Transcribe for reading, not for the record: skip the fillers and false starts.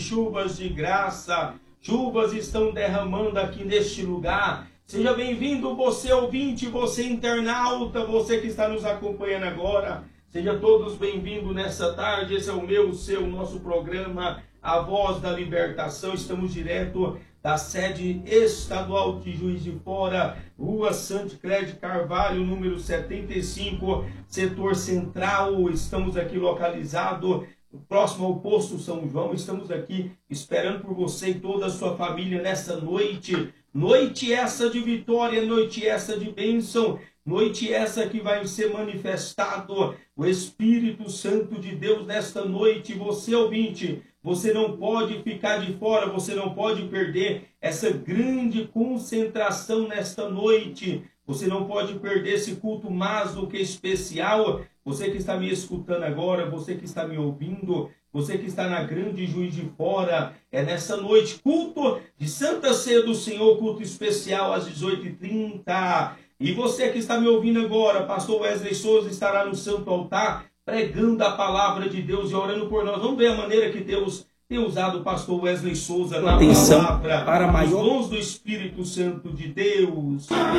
chuvas de graça, chuvas estão derramando aqui neste lugar. Seja bem-vindo você ouvinte, você internauta, você que está nos acompanhando agora. Sejam todos bem-vindos nessa tarde. Esse é o meu, o seu, nosso programa, A Voz da Libertação. Estamos direto da sede estadual de Juiz de Fora, Rua Sancicred Carvalho, número 75, setor central. Estamos aqui localizados próximo ao posto São João. Estamos aqui esperando por você e toda a sua família nessa noite. Noite essa de vitória, noite essa de bênção, noite essa que vai ser manifestado o Espírito Santo de Deus nesta noite. Você ouvinte, você não pode ficar de fora, você não pode perder essa grande concentração nesta noite. Você não pode perder esse culto mais do que especial. Você que está me escutando agora, você que está me ouvindo, você que está na grande Juiz de Fora, é nessa noite, culto de Santa Ceia do Senhor, culto especial às 18h30. E você que está me ouvindo agora, pastor Wesley Souza estará no santo altar, pregando a palavra de Deus e orando por nós. Vamos ver a maneira que Deus tem usado o pastor Wesley Souza na palavra, para os dons do Espírito Santo de Deus.